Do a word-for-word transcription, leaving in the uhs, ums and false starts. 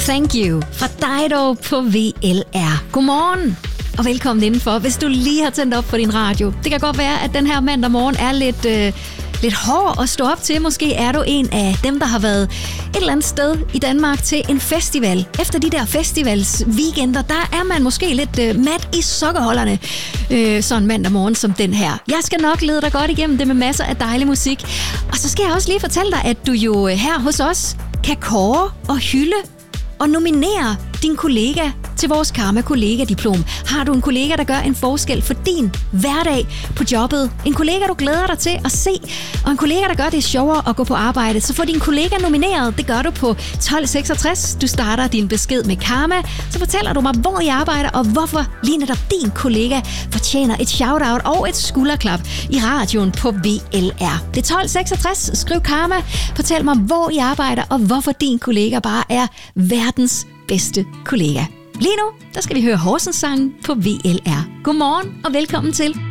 Thank You fra Dido på V L R. Godmorgen og velkommen indenfor. Hvis du lige har tændt op på din radio. Det kan godt være, at den her mandag morgen er lidt, øh, lidt hård at stå op til. Måske er du en af dem, der har været et eller andet sted i Danmark til en festival. Efter de der festivalsweekender, der er man måske lidt øh, mat i sokkeholderne. Øh, sådan mandag morgen som den her. Jeg skal nok lede dig godt igennem det med masser af dejlig musik. Og så skal jeg også lige fortælle dig, at du jo her hos os kan kåre og hylde og nominere din kollega til vores Karma-kollega-diplom. Har du en kollega, der gør en forskel for din hverdag på jobbet? En kollega, du glæder dig til at se, og en kollega, der gør det sjovere at gå på arbejde. Så få din kollega nomineret. Det gør du på tolv seksogtres. Du starter din besked med Karma. Så fortæller du mig, hvor I arbejder, og hvorfor lige netop din kollega fortjener et shout-out og et skulderklap i radioen på V L R. Det er tolv seksogtres. Skriv Karma. Fortæl mig, hvor I arbejder, og hvorfor din kollega bare er verdens bedste kollega. Lige nu, der skal vi høre Horsens sang på V L R. Godmorgen og velkommen til.